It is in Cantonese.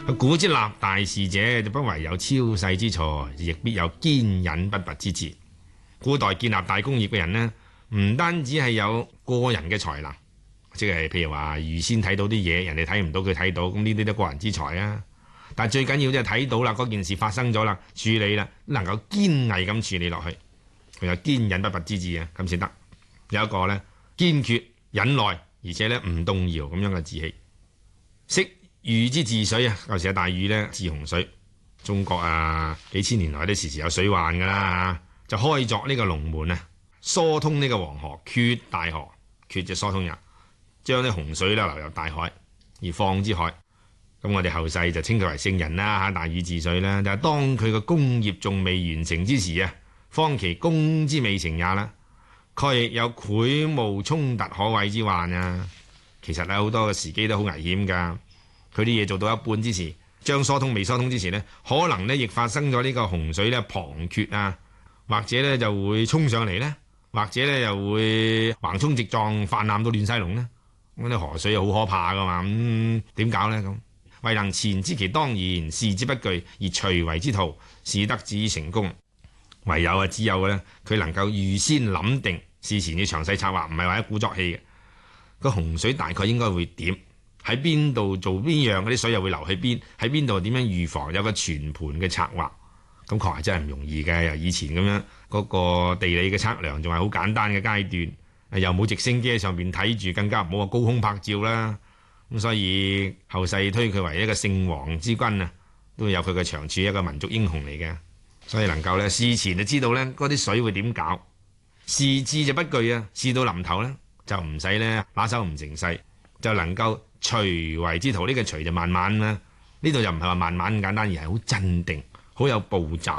古之立大事者，就不惟有超世之才，亦必有堅忍不拔之志。古代建立大功業嘅人呢，唔單止係有個人嘅才能，即係譬如話預先睇到啲嘢，人哋睇唔到佢睇到，咁呢啲都個人之才啊。但係最緊要就係睇到啦，嗰件事發生咗啦，處理啦，能夠堅毅咁處理落去，佢有堅忍不拔之志啊，咁先得。有一個呢，堅決忍耐，而且呢唔動搖咁樣嘅志氣。昔禹之治水啊，舊時大禹呢治洪水，中國啊幾千年來都時時有水患噶啦，就開鑿呢個龍門啊，疏通呢個黃河，決大河，決就疏通人，將啲洪水呢流入大海而放之海。咁我哋後世就稱佢為聖人啦，大禹治水啦。但係當佢個功業仲未完成之時啊，方其功之未成也啦，佢亦有潰墓衝突可畏之患啊。其實好多嘅時機都好危險㗎。佢啲嘢做到一半之時，將疏通未疏通之時呢，可能呢亦發生咗呢個洪水呢龐決啊，或者呢就會衝上嚟呢，或者呢又會橫衝直撞，泛濫到亂晒龍呢。咁啲河水好可怕㗎嘛，點搞呢？咁為能前知其當然，視之不懼，而隨為之徒，使得之成功。唯有只有呢，佢能夠預先諗定，事前要詳細策劃，唔係話一鼓作氣嘅。個洪水大概應該會點？喺邊度做邊樣，嗰啲水又會流去邊？喺邊度點樣預防？有個全盤嘅策劃，咁確係真係唔容易嘅。由以前咁樣嗰個地理嘅測量仲係好簡單嘅階段，又冇直升機喺上邊睇住，更加唔好話高空拍照啦。咁所以後世推佢為一個聖王之君啊，都有佢嘅長處，一個民族英雄嚟嘅。所以能夠呢，事前就知道呢嗰啲水會點搞，事至就不懼啊，事到臨頭呢，就唔使呢拿手唔成勢，就能夠隨為之徒。呢個隨就慢慢啦，呢度就唔係話慢慢咁簡單，而係好鎮定，好有步驟。